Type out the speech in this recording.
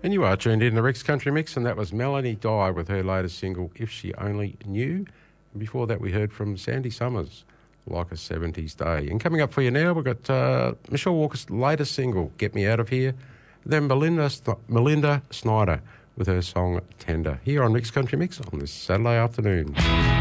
And you are tuned in to Rex Country Mix, and that was Melanie Dye with her latest single, If She Only Knew. And before that, we heard from Sandy Summers, Like a 70s Day. And coming up for you now, we've got Michelle Walker's latest single, Get Me Out of Here. Then Melinda Snyder with her song Tender, here on Rex Country Mix on this Saturday afternoon.